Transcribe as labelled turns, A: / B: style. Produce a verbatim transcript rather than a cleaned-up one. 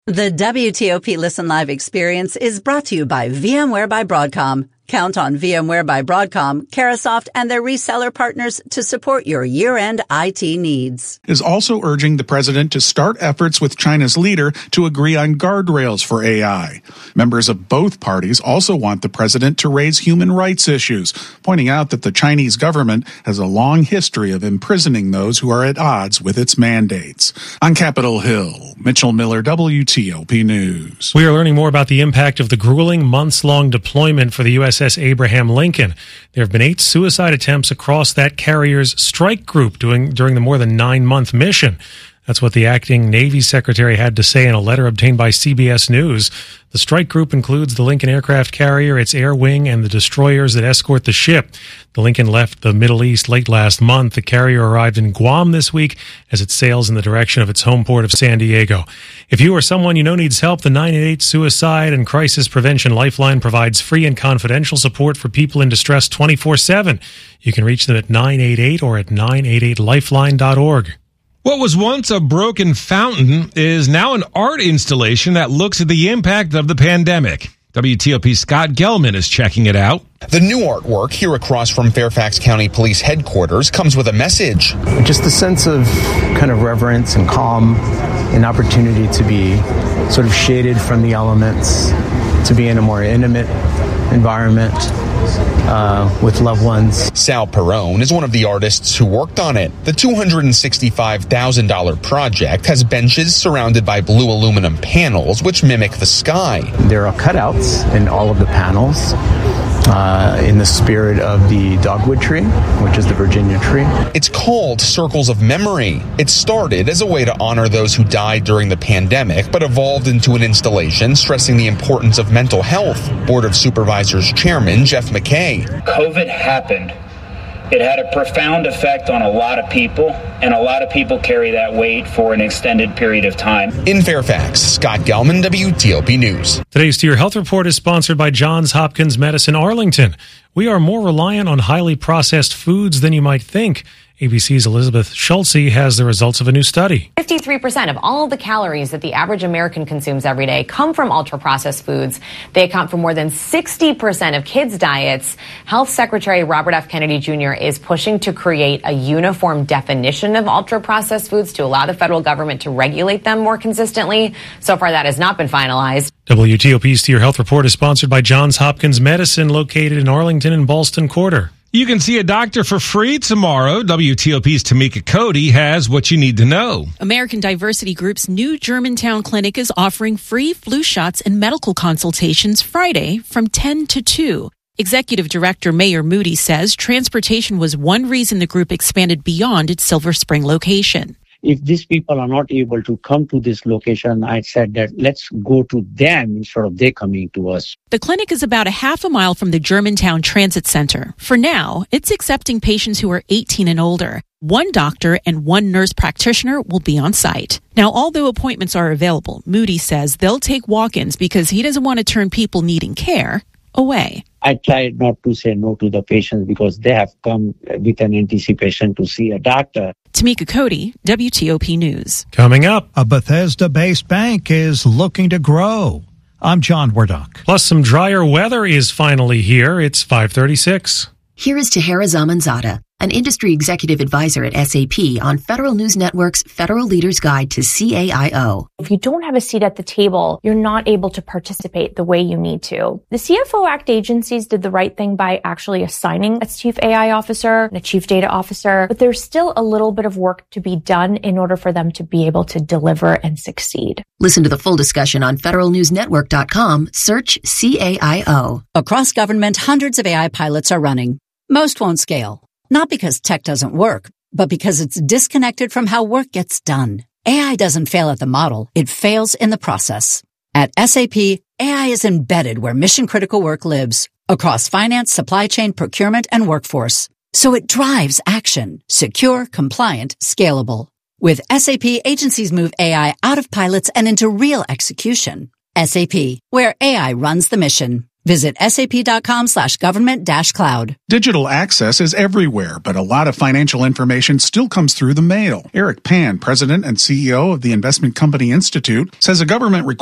A: The W T O P Listen Live experience is brought to you by VMware by Broadcom. Count on VMware by Broadcom, Carahsoft, and their reseller partners to support your year-end I T needs.
B: Is also urging the president to start efforts with China's leader to agree on guardrails for A I. Members of both parties also want the president to raise human rights issues, pointing out that the Chinese government has a long history of imprisoning those who are at odds with its mandates. On Capitol Hill, Mitchell Miller, W T O P News.
C: We are learning more about the impact of the grueling months-long deployment for the U S S Abraham Lincoln. There have been eight suicide attempts across that carrier's strike group doing, during the more than nine-month mission. That's what the acting Navy Secretary had to say in a letter obtained by C B S News. The strike group includes the Lincoln aircraft carrier, its air wing, and the destroyers that escort the ship. The Lincoln left the Middle East late last month. The carrier arrived in Guam this week as it sails in the direction of its home port of San Diego. If you or someone you know needs help, the nine eight eight Suicide and Crisis Prevention Lifeline provides free and confidential support for people in distress twenty-four seven. You can reach them at nine eight eight or at nine eight eight lifeline dot org.
D: What was once a broken fountain is now an art installation that looks at the impact of the pandemic. W T O P's Scott Gelman is checking it out.
E: The new artwork here across from Fairfax County Police Headquarters comes with a message.
F: Just a sense of kind of reverence and calm, an opportunity to be sort of shaded from the elements, to be in a more intimate environment uh, with loved ones.
E: Sal Perrone is one of the artists who worked on it. The two hundred sixty-five thousand dollars project has benches surrounded by blue aluminum panels which mimic the sky.
F: There are cutouts in all of the panels uh, in the spirit of the dogwood tree, which is the Virginia tree.
E: It's called Circles of Memory. It started as a way to honor those who died during the pandemic, but evolved into an installation stressing the importance of mental health. Board of Supervisors Chairman Jeff McKay.
G: COVID happened. It had a profound effect on a lot of people, and a lot of people carry that weight for an extended period of time.
E: In Fairfax, Scott Gelman, W T O P News.
C: Today's To Your Health Report is sponsored by Johns Hopkins Medicine Arlington. We are more reliant on highly processed foods than you might think. A B C's Elizabeth Schulze has the results of a new study.
H: fifty-three percent of all of the calories that the average American consumes every day come from ultra-processed foods. They account for more than sixty percent of kids' diets. Health Secretary Robert F. Kennedy Junior is pushing to create a uniform definition of ultra-processed foods to allow the federal government to regulate them more consistently. So far, that has not been finalized.
C: W T O P's To Your Health Report is sponsored by Johns Hopkins Medicine, located in Arlington and Ballston Quarter.
D: You can see a doctor for free tomorrow. W T O P's Tamika Cody has what you need to know.
I: American Diversity Group's new Germantown clinic is offering free flu shots and medical consultations Friday from ten to two. Executive Director Mayor Moody says transportation was one reason the group expanded beyond its Silver Spring location.
J: If these people are not able to come to this location, I said that let's go to them instead of they coming to us.
I: The clinic is about a half a mile from the Germantown Transit Center. For now, it's accepting patients who are eighteen and older. One doctor and one nurse practitioner will be on site. Now, although appointments are available, Moody says they'll take walk-ins because he doesn't want to turn people needing care away.
J: I try not to say no to the patients because they have come with an anticipation to see a doctor.
I: Tamika Cody, W T O P News.
C: Coming up,
K: a Bethesda-based bank is looking to grow. I'm John Wardock.
C: Plus, some drier weather is finally here. It's five thirty-six.
L: Here is Tahera Zamanzadeh, an industry executive advisor at S A P on Federal News Network's Federal Leaders Guide to C A I O.
M: If you don't have a seat at the table, you're not able to participate the way you need to. The C F O Act agencies did the right thing by actually assigning a chief A I officer and a chief data officer, but there's still a little bit of work to be done in order for them to be able to deliver and succeed.
L: Listen to the full discussion on federal news network dot com. Search C A I O.
A: Across government, hundreds of A I pilots are running. Most won't scale. Not because tech doesn't work, but because it's disconnected from how work gets done. A I doesn't fail at the model, it fails in the process. At S A P, A I is embedded where mission-critical work lives, across finance, supply chain, procurement, and workforce. So it drives action, secure, compliant, scalable. With S A P, agencies move A I out of pilots and into real execution. S A P, where A I runs the mission. Visit sap.com slash government dash cloud.
B: Digital access is everywhere, but a lot of financial information still comes through the mail. Eric Pan, president and C E O of the investment company Institute, says a government